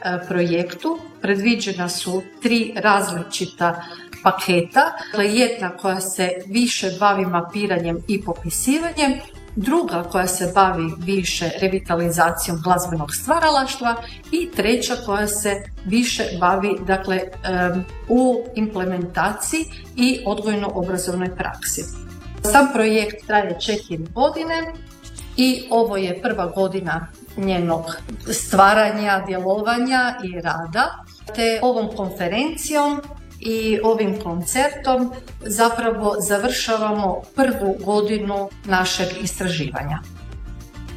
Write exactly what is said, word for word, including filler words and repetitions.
projektu predviđena su tri različita paketa. Jedna koja se više bavi mapiranjem i popisivanjem, druga koja se bavi više revitalizacijom glazbenog stvaralaštva i treća koja se više bavi dakle, um, u implementaciji i odgojno-obrazovnoj praksi. Sam projekt traje četiri godine i ovo je prva godina njenog stvaranja, djelovanja i rada, te ovom konferencijom i ovim koncertom zapravo završavamo prvu godinu našeg istraživanja.